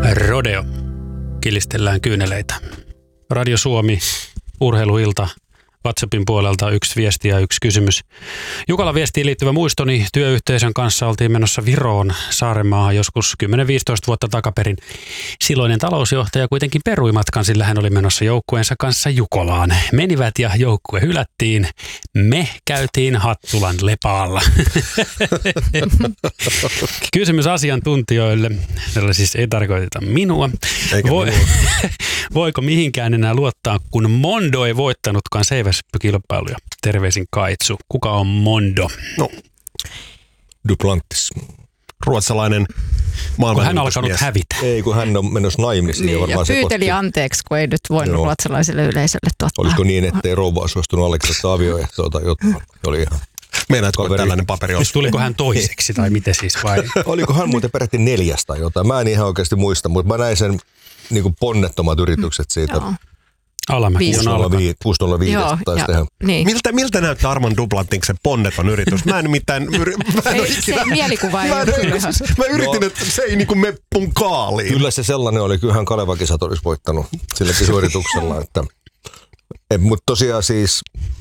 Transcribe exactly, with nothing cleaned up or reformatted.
Rodeo. Kilistellään kyyneleitä. Radio Suomi, urheiluilta. WhatsAppin puolelta yksi viesti ja yksi kysymys. Jukala viestiin liittyvä muistoni. Työyhteisön kanssa oltiin menossa Viroon Saarenmaahan joskus kymmenen viisitoista vuotta takaperin. Silloinen talousjohtaja kuitenkin perui matkan, sillä hän oli menossa joukkueensa kanssa Jukolaan. Menivät ja joukkue hylättiin. Me käytiin Hattulan Lepaalla. Kysymys asiantuntijoille. Tällä siis ei tarkoiteta minua. Voi, minua. Voiko mihinkään enää luottaa, kun Mondo ei voittanutkaan seiväspykilpailuja? Terveisin Kaitsu. Kuka on Mondo? No, Duplantis. Ruotsalainen maailman. Hän on alkanut hävitä. Ei, kun hän on menossa naimisiin. Niin, ja, ja pyyteli anteeksi, kun ei nyt voinut Joo. ruotsalaiselle yleisölle tuottaa. Olisiko niin, ettei rouva suostunut Aleksasta avioehtoa tai jotain? Oli ihan... Meinaatko tällainen paperi on? Siis tuliko hän toiseksi tai miten siis vai? Oliko hän muuten peräti neljäs tai jotain? Mä en ihan oikeasti muista, mutta mä näin sen niin kuin ponnettomat yritykset siitä. Joo. Alamäki on alkanut. kuusi nolla viisi taisi tehdä. Niin. Miltä, miltä näyttää Armand Duplantiksen ponneton yritys? Mä en mitään... Yri, mä en ei, ikinä, se mielikuva ei mä, ole kyllä. Mä yritin, no, että se ei niinku mene mun kaaliin. Kyllä se sellainen oli. Kyllähän Kaleva-kisat olisi voittanut silläkin suorituksella. Että, et, mutta tosiaan siis